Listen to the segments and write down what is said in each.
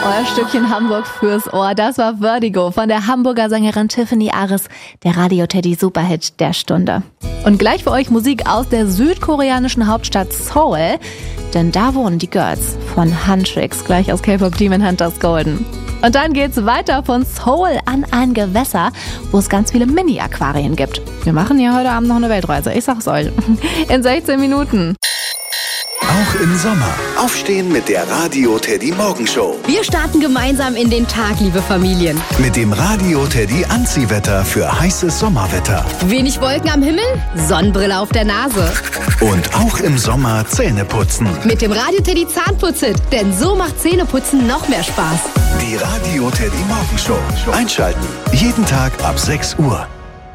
Euer Stückchen Hamburg fürs Ohr. Das war Vertigo von der Hamburger Sängerin Tiffany Aris, der Radio-Teddy Superhit der Stunde. Und gleich für euch Musik aus der südkoreanischen Hauptstadt Seoul, denn da wohnen die Girls von Huntrix, gleich aus K-Pop Demon Hunters Golden. Und dann geht's weiter von Seoul an ein Gewässer, wo es ganz viele Mini-Aquarien gibt. Wir machen hier heute Abend noch eine Weltreise, ich sag's euch. In 16 Minuten. Auch im Sommer. Aufstehen mit der Radio-Teddy Morgenshow. Wir starten gemeinsam in den Tag, liebe Familien. Mit dem Radio-Teddy Anziehwetter für heißes Sommerwetter. Wenig Wolken am Himmel, Sonnenbrille auf der Nase. Und auch im Sommer Zähne putzen. Mit dem Radio-Teddy Zahnputzit, denn so macht Zähneputzen noch mehr Spaß. Die Radio-Teddy Morgenshow. Einschalten. Jeden Tag ab 6 Uhr.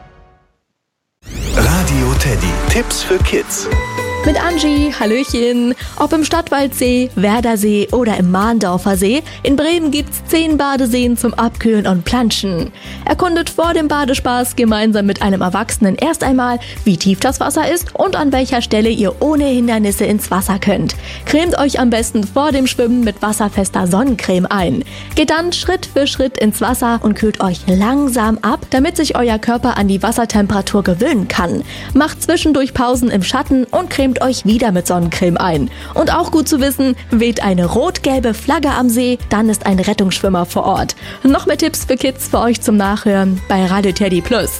Radio-Teddy. Tipps für Kids. Mit Angie, Hallöchen. Ob im Stadtwaldsee, Werdersee oder im Mahndorfer See, in Bremen gibt's 10 Badeseen zum Abkühlen und Planschen. Erkundet vor dem Badespaß gemeinsam mit einem Erwachsenen erst einmal, wie tief das Wasser ist und an welcher Stelle ihr ohne Hindernisse ins Wasser könnt. Cremt euch am besten vor dem Schwimmen mit wasserfester Sonnencreme ein. Geht dann Schritt für Schritt ins Wasser und kühlt euch langsam ab, damit sich euer Körper an die Wassertemperatur gewöhnen kann. Macht zwischendurch Pausen im Schatten und cremt euch wieder mit Sonnencreme ein. Und auch gut zu wissen, weht eine rot-gelbe Flagge am See, dann ist ein Rettungsschwimmer vor Ort. Noch mehr Tipps für Kids für euch zum Nachhören bei Radio-Teddy Plus.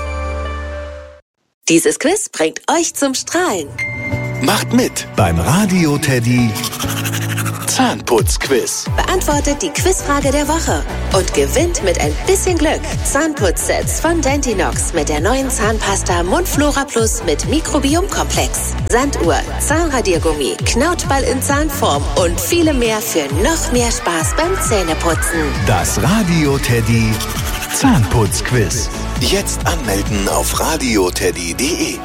Dieses Quiz bringt euch zum Strahlen. Macht mit beim Radio-Teddy Zahnputzquiz. Beantwortet die Quizfrage der Woche und gewinnt mit ein bisschen Glück Zahnputzsets von Dentinox mit der neuen Zahnpasta Mundflora Plus mit Mikrobiomkomplex, Sanduhr, Zahnradiergummi, Knautball in Zahnform und viele mehr für noch mehr Spaß beim Zähneputzen. Das Radio-Teddy Zahnputzquiz. Jetzt anmelden auf radioteddy.de.